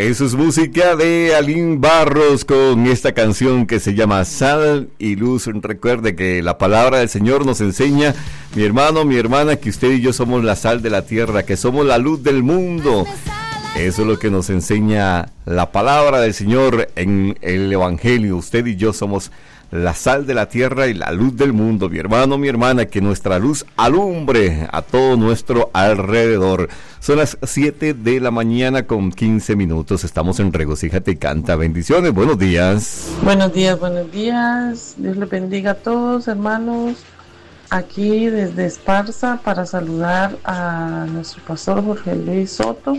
Eso es música de Alín Barros con esta canción que se llama Sal y Luz. Recuerde que la palabra del Señor nos enseña, mi hermano, mi hermana, que usted y yo somos la sal de la tierra, que somos la luz del mundo. Eso es lo que nos enseña la palabra del Señor en el Evangelio. Usted y yo somos la sal de la tierra y la luz del mundo, mi hermano, mi hermana, que nuestra luz alumbre a todo nuestro alrededor. Son las 7 de la mañana con 15 minutos. Estamos en Regocíjate y Canta. Bendiciones, buenos días. Buenos días, buenos días. Dios les bendiga a todos, hermanos. Aquí desde Esparza para saludar a nuestro pastor Jorge Luis Soto,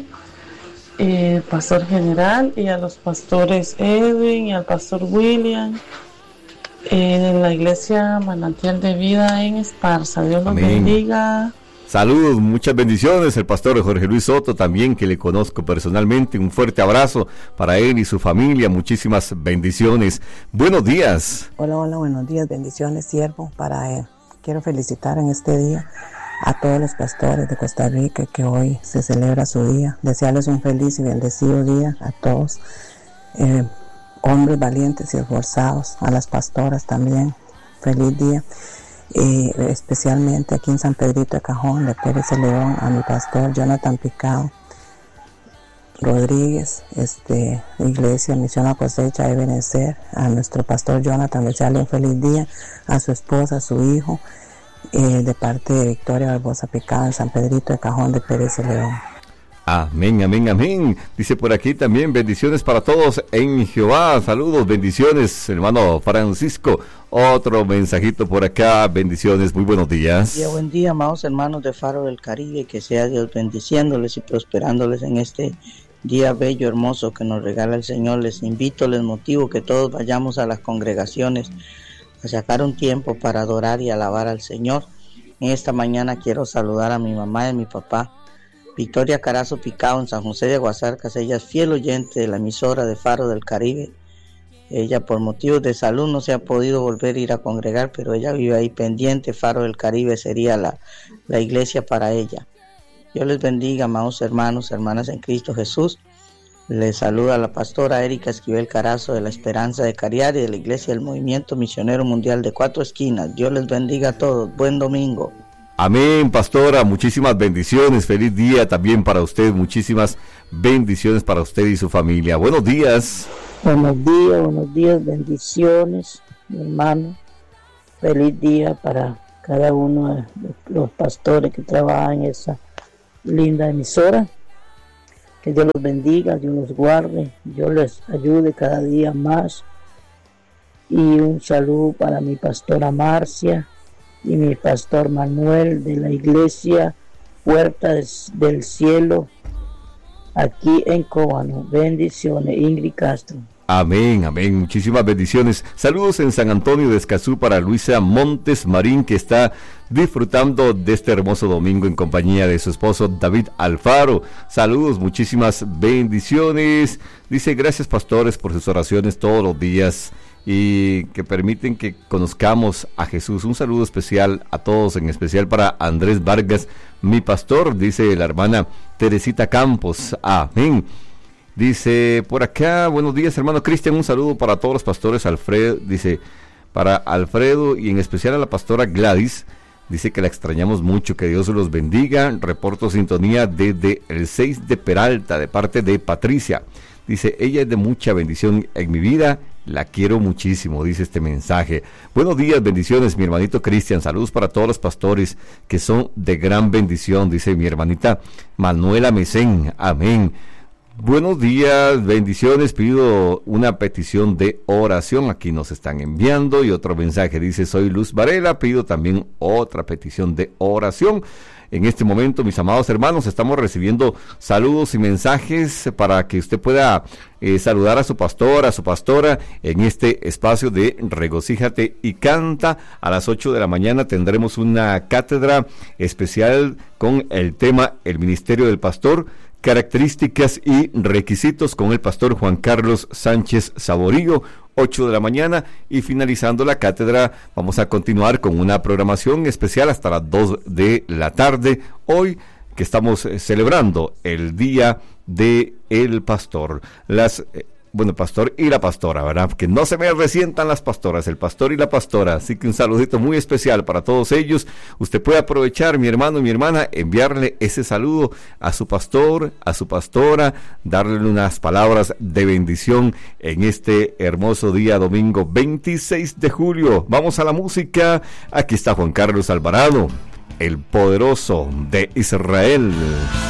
pastor general, y a los pastores Edwin y al pastor William, en la iglesia Manantial de Vida en Esparza. Dios los bendiga. Saludos, muchas bendiciones. El pastor Jorge Luis Soto también, que le conozco personalmente. Un fuerte abrazo para él y su familia. Muchísimas bendiciones. Buenos días. Hola, buenos días. Bendiciones, siervo, para él. Quiero felicitar en este día a todos los pastores de Costa Rica que hoy se celebra su día. Desearles un feliz y bendecido día a todos. Hombres valientes y esforzados, a las pastoras también, feliz día, especialmente aquí en San Pedrito de Cajón, de Pérez de León, a mi pastor Jonathan Picado Rodríguez, Iglesia Misión a Cosecha de Benecer, a nuestro pastor Jonathan, desearle un feliz día, a su esposa, a su hijo, de parte de Victoria Barbosa Picado en San Pedrito de Cajón de Pérez de León. Amén, amén, amén. Dice por aquí también, bendiciones para todos en Jehová. Saludos, bendiciones, hermano Francisco. Otro mensajito por acá, bendiciones, muy buenos días. Buen día, amados hermanos de Faro del Caribe, que sea Dios bendiciéndoles y prosperándoles en este día bello, hermoso que nos regala el Señor. Les invito, les motivo que todos vayamos a las congregaciones a sacar un tiempo para adorar y alabar al Señor. En esta mañana quiero saludar a mi mamá y a mi papá, Victoria Carazo Picado en San José de Aguasarcas. Ella es fiel oyente de la emisora de Faro del Caribe. Ella por motivos de salud no se ha podido volver a ir a congregar, pero ella vive ahí pendiente. Faro del Caribe sería la iglesia para ella. Dios les bendiga, amados hermanos, hermanas en Cristo Jesús. Les saluda la pastora Erika Esquivel Carazo de la Esperanza de Cariari, de la iglesia del Movimiento Misionero Mundial de Cuatro Esquinas. Dios les bendiga a todos. Buen domingo. Amén, pastora, muchísimas bendiciones, feliz día también para usted, muchísimas bendiciones para usted y su familia. Buenos días. Buenos días, bendiciones, mi hermano. Feliz día para cada uno de los pastores que trabajan en esa linda emisora. Que Dios los bendiga, Dios los guarde, Dios les ayude cada día más. Y un saludo para mi pastora Marcia y mi pastor Manuel de la iglesia Puerta del Cielo aquí en Cóbano. Bendiciones, Ingrid Castro. Amén, amén, muchísimas bendiciones. Saludos en San Antonio de Escazú para Luisa Montes Marín, que está disfrutando de este hermoso domingo en compañía de su esposo David Alfaro. Saludos, muchísimas bendiciones. Dice, gracias pastores por sus oraciones todos los días y que permiten que conozcamos a Jesús. Un saludo especial a todos, en especial para Andrés Vargas, mi pastor, dice la hermana Teresita Campos. Amén. Dice por acá, buenos días hermano Cristian, un saludo para todos los pastores. Alfredo, dice, para Alfredo y en especial a la pastora Gladys, dice que la extrañamos mucho, que Dios los bendiga. Reporto sintonía desde el 6 de Peralta, de parte de Patricia. Dice, ella es de mucha bendición en mi vida, la quiero muchísimo, dice este mensaje. Buenos días, bendiciones, mi hermanito Cristian. Saludos para todos los pastores que son de gran bendición, dice mi hermanita Manuela Mesén. Amén. Buenos días, bendiciones, pido una petición de oración, aquí nos están enviando, y otro mensaje dice, soy Luz Varela, pido también otra petición de oración. En este momento, mis amados hermanos, estamos recibiendo saludos y mensajes para que usted pueda saludar a su pastor, a su pastora, en este espacio de Regocíjate y Canta. A las 8 de la mañana tendremos una cátedra especial con el tema El Ministerio del Pastor, características y requisitos, con el pastor Juan Carlos Sánchez Saborío, 8 de la mañana, y finalizando la cátedra vamos a continuar con una programación especial hasta las 2 de la tarde. Hoy que estamos celebrando el Día de el Pastor. El pastor y la pastora, ¿verdad? Que no se me resientan las pastoras, el pastor y la pastora. Así que un saludito muy especial para todos ellos. Usted puede aprovechar, mi hermano y mi hermana, enviarle ese saludo a su pastor, a su pastora, darle unas palabras de bendición en este hermoso día, domingo 26 de julio. Vamos a la música. Aquí está Juan Carlos Alvarado, el poderoso de Israel.